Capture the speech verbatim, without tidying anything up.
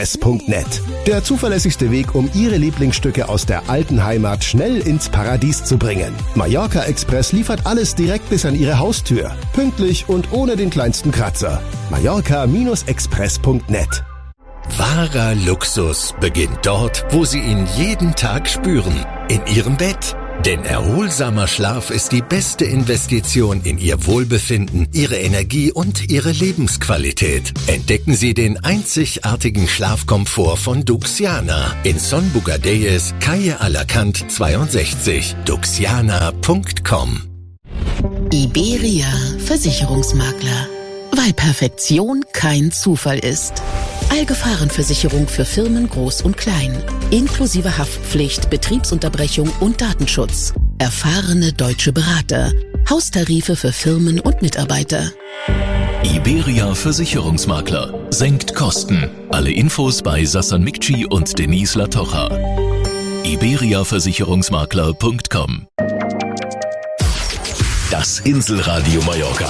express punkt net. Der zuverlässigste Weg, um Ihre Lieblingsstücke aus der alten Heimat schnell ins Paradies zu bringen. Mallorca Express liefert alles direkt bis an Ihre Haustür. Pünktlich und ohne den kleinsten Kratzer. Mallorca express punkt net. Wahrer Luxus beginnt dort, wo Sie ihn jeden Tag spüren. In Ihrem Bett. Denn erholsamer Schlaf ist die beste Investition in Ihr Wohlbefinden, Ihre Energie und Ihre Lebensqualität. Entdecken Sie den einzigartigen Schlafkomfort von Duxiana in Son Bugadeyes, Calle Alacant zweiundsechzig. duxiana punkt com. Iberia Versicherungsmakler. Weil Perfektion kein Zufall ist. Allgefahrenversicherung für Firmen groß und klein. Inklusive Haftpflicht, Betriebsunterbrechung und Datenschutz. Erfahrene deutsche Berater. Haustarife für Firmen und Mitarbeiter. Iberia Versicherungsmakler. Senkt Kosten. Alle Infos bei Sassan Mikci und Denise Latocha. iberia versicherungsmakler punkt com. Das Inselradio Mallorca.